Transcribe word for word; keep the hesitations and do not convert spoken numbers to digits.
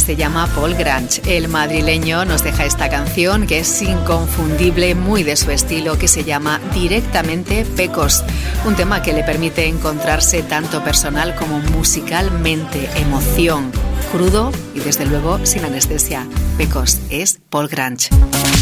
se llama Paul Grange. El madrileño nos deja esta canción que es inconfundible, muy de su estilo, que se llama Directamente Pecos. Un tema que le permite encontrarse tanto personal como musicalmente. Emoción, crudo y desde luego sin anestesia. Pecos es Paul Grange.